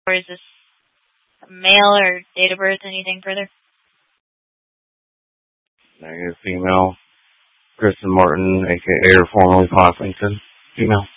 Or is this male or date of birth? Anything further? Negative. Female. Kristen Martin, a.k.a. or formerly Classington. Female.